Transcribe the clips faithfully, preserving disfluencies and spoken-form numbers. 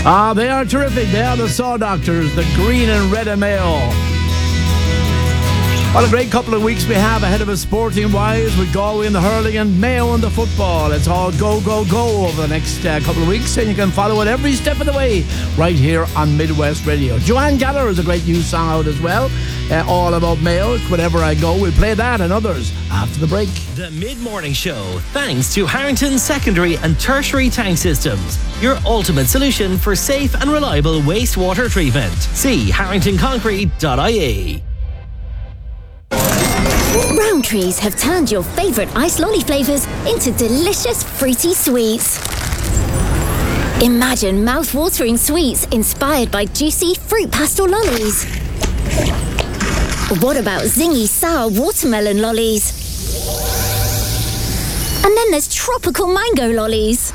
Ah, they are terrific. They are the Saw Doctors, the green and red and Mayo. What a great couple of weeks we have ahead of us sporting-wise with Galway in the hurling and Mayo in the football. It's all go, go, go over the next uh, couple of weeks, and you can follow it every step of the way right here on Midwest Radio. Joanne Gallagher has a great new song out as well, uh, all about Mayo. Wherever I go, we'll play that and others after the break. The Mid-Morning Show, thanks to Harrington Secondary and Tertiary Tank Systems, your ultimate solution for safe and reliable wastewater treatment. See harrington concrete dot I E. Rowntree's have turned your favourite ice lolly flavours into delicious fruity sweets. Imagine mouth-watering sweets inspired by juicy fruit pastel lollies. What about zingy sour watermelon lollies? And then there's tropical mango lollies.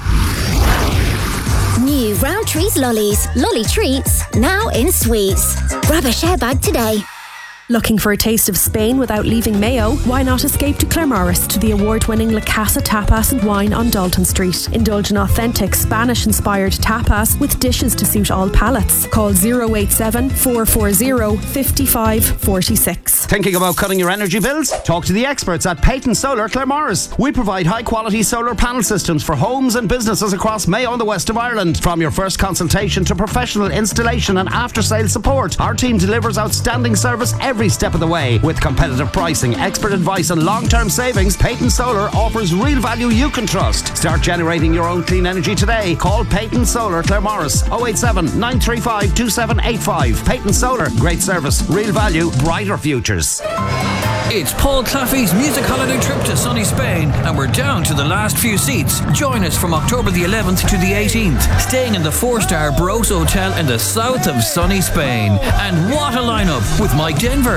New Rowntree's lollies, lolly treats, now in sweets. Grab a share bag today. Looking for a taste of Spain without leaving Mayo? Why not escape to Claremorris to the award-winning La Casa Tapas and Wine on Dalton Street. Indulge in authentic Spanish-inspired tapas with dishes to suit all palates. Call zero eight seven, four four zero, five five four six. Thinking about cutting your energy bills? Talk to the experts at Peyton Solar Claremorris. We provide high-quality solar panel systems for homes and businesses across Mayo and the west of Ireland. From your first consultation to professional installation and after-sales support, our team delivers outstanding service every Every step of the way. With competitive pricing, expert advice and long-term savings, Peyton Solar offers real value you can trust. Start generating your own clean energy today. Call Peyton Solar Claremorris oh eight seven, nine three five, two seven eight five. Peyton Solar, great service, real value, brighter futures. It's Paul Claffey's music holiday trip to sunny Spain, and we're down to the last few seats. Join us from October the eleventh to the eighteenth, staying in the four-star Barros Hotel in the south of sunny Spain. And what a lineup with Mike Denver,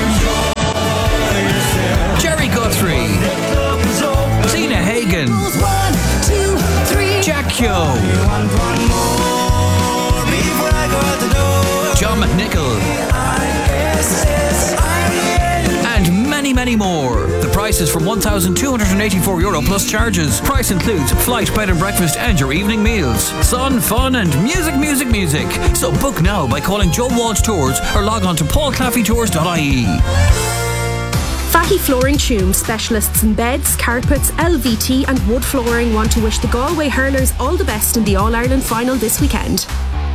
Jerry Guthrie, Tina Hagen, Jack Kyo, John McNichol, and many, many more. The price is from one thousand two hundred eighty-four euro plus charges. Price includes flight, bed and breakfast and your evening meals. Sun, fun and music, music, music. So book now by calling Joe Walsh Tours or log on to paul claffey tours dot I E. Fatty Flooring Tume, specialists in beds, carpets, L V T and wood flooring, want to wish the Galway hurlers all the best in the All-Ireland final this weekend.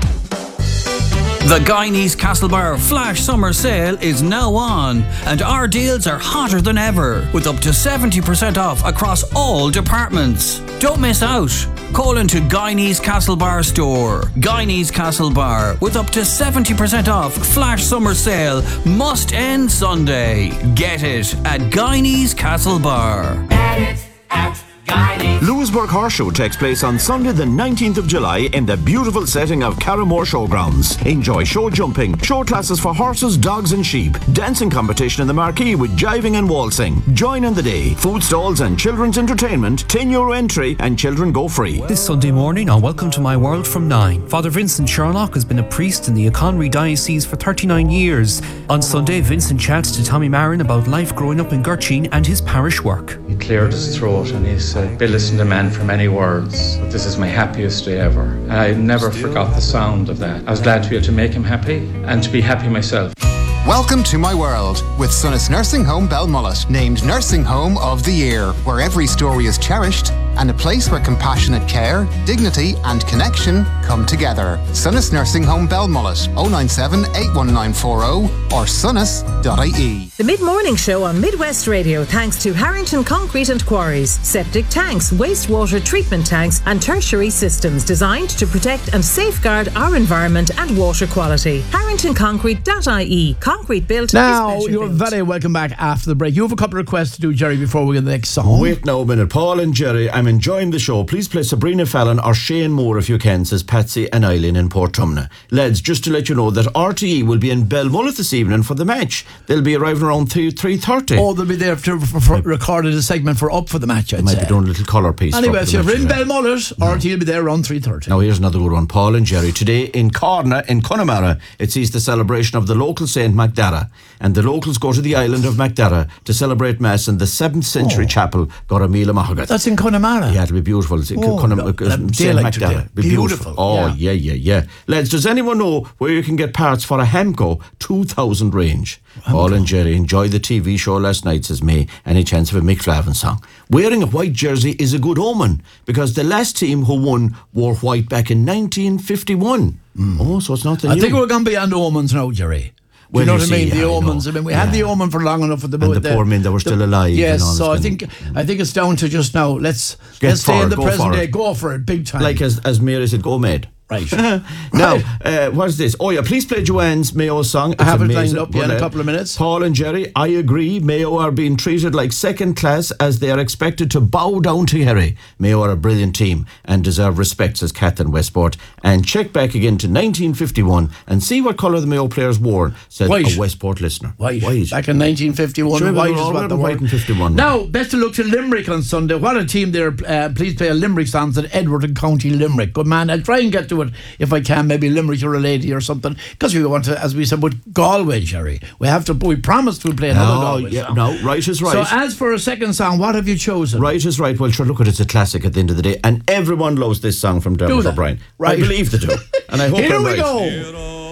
The Guyanese Castlebar Flash Summer Sale is now on, and our deals are hotter than ever, with up to seventy percent off across all departments. Don't miss out. Call into Guyanese Castlebar store. Guyanese Castlebar, with up to seventy percent off Flash Summer Sale, must end Sunday. Get it at Guyanese Castlebar. Get it at Lewisburg Horse Show takes place on Sunday the nineteenth of July in the beautiful setting of Carramore Showgrounds. Enjoy show jumping, show classes for horses, dogs and sheep, dancing competition in the marquee with jiving and waltzing. Join in the day. Food stalls and children's entertainment, ten euro entry and children go free. This Sunday morning on Welcome to My World from nine, Father Vincent Sherlock has been a priest in the Conwy Diocese for thirty-nine years. On Sunday, Vincent chats to Tommy Marin about life growing up in Gurteen and his parish work. He cleared his throat and he said, "Bill isn't a man for many words, but this is my happiest day ever." And I never forgot the sound of that. I was glad to be able to make him happy and to be happy myself. Welcome to My World with Sunnis Nursing Home Belmullet, named Nursing Home of the Year, where every story is cherished and a place where compassionate care, dignity and connection come together. Sunnis Nursing Home Belmullet, oh nine seven, eight one nine four oh or sunnis dot I E. The Mid-Morning Show on Midwest Radio, thanks to Harrington Concrete and Quarries. Septic tanks, wastewater treatment tanks and tertiary systems designed to protect and safeguard our environment and water quality. harrington concrete dot I E. Concrete built. Now, you're built. Very welcome back after the break. You have a couple of requests to do, Jerry, before we get the next song. Wait now a minute. Paul and Jerry, I'm enjoying the show. Please play Sabrina Fallon or Shane Moore if you can, says Patsy and Eileen in Portumna. Lads, just to let you know that R T E will be in Belmullet this evening for the match. They'll be arriving around three thirty. Oh, they'll be there to for, for recorded a segment for Up for the Match, I'd Might say. be doing a little colour piece. Anyway, so you're in Belmullet, no. R T E will be there around three thirty. Now here's another good one. Paul and Jerry. Today in Corna, in Connemara, it sees the celebration of the local Saint Macdara. And the locals go to the island of Macdara to celebrate Mass in the seventh century oh. chapel, Goramila Mahagat. That's in Connemara. Clara. Yeah, it'll be beautiful. It's, Oh, kind of, look, uh, that Saint daylight Magdala. today. Be Beautiful, Oh, yeah. yeah, yeah, yeah. Lads, does anyone know where you can get parts for a Hemco two thousand range? Paul and Jerry enjoyed the T V show last night, says May. Any chance of a Mick Flavin song? Wearing a white jersey is a good omen because the last team who won wore white back in nineteen fifty-one. Mm. Oh, so it's not the I new. think we're going to be on the omens now, Jerry. Do Well, you know you what I mean? see, The yeah, I omens. I, know. mean, we Yeah. had the omen for long enough at the And moment. the poor men that were still alive Yes, and all so I this think kind I think it's down to just now. Let's Get let's stay for in it, the go present for day. it. Go for it, big time. Like as, as Mary said, go mad. Right. Now, uh, what's this? Oh, yeah, please play Joanne's Mayo song. It's I have it amazing. lined up yeah, in a couple of minutes. Paul and Jerry, I agree. Mayo are being treated like second class as they are expected to bow down to Kerry. Mayo are a brilliant team and deserve respect, says Kath Westport. And check back again to nineteen fifty-one and see what colour the Mayo players wore, said White. a Westport listener. White. White. Back in nineteen fifty-one, Sure, white we were is all what the wearing word. white in fifty-one. Now, best of luck to Limerick on Sunday. What a team there. Uh, please play a Limerick songs at Edward and County Limerick. Good man. I'll try and get to it if I can. Maybe Limerick or a lady or something. Because we want to, as we said, with Galway, Jerry. We have to, we promised we'll play another No, Galway yeah, song. no, right is right. So as for a second song, what have you chosen? Right is right. Well, sure, look at it, it's a classic at the end of the day. And everyone loves this song from Dermot that. O'Brien. Right. I believe they do. And I hope Here I'm we right. go.